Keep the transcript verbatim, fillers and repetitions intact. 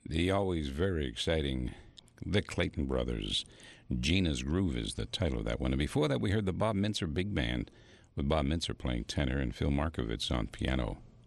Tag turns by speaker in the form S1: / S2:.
S1: The always very exciting The Clayton Brothers. Gina's Groove is the title of that one. And before that, we heard the Bob Mintzer Big Band with Bob Mintzer playing tenor and Phil Markovitz on piano.